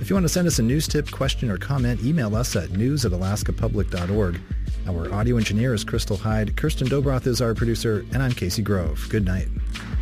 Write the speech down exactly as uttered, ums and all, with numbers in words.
If you want to send us a news tip, question, or comment, email us at news at alaska public dot org. Our audio engineer is Crystal Hyde. Kirsten Dobroth is our producer, and I'm Casey Grove. Good night.